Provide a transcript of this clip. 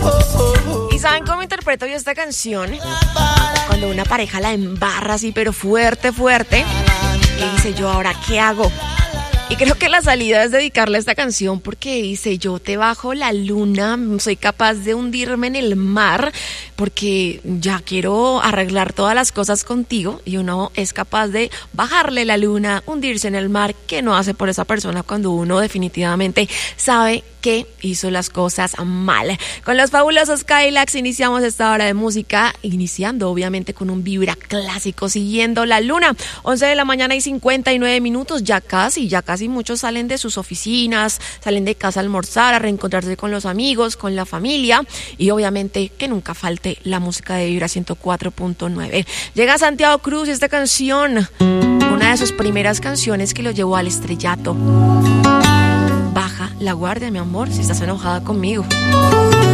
¿Y saben cómo interpreto yo esta canción? Cuando una pareja la embarra así, pero fuerte, fuerte, y dice yo, ¿ahora qué hago? Y creo que la salida es dedicarle a esta canción porque dice, yo te bajo la luna, soy capaz de hundirme en el mar porque ya quiero arreglar todas las cosas contigo, y uno es capaz de bajarle la luna, hundirse en el mar, que no hace por esa persona cuando uno definitivamente sabe que hizo las cosas mal. Con los fabulosos Cadillacs iniciamos esta hora de música, iniciando obviamente con un vibra clásico, Siguiendo la Luna. 11 de la mañana y 59 minutos, ya casi muchos salen de sus oficinas, salen de casa a almorzar, a reencontrarse con los amigos, con la familia, y obviamente que nunca falte la música de Vibra 104.9. Llega Santiago Cruz y esta canción, una de sus primeras canciones que lo llevó al estrellato. Baja la guardia, mi amor, si estás enojada conmigo.